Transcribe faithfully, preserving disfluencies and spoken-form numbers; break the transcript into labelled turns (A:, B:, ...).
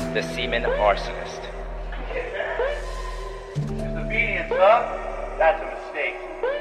A: the semen arsonist.
B: Disobedience, huh? That's a mistake.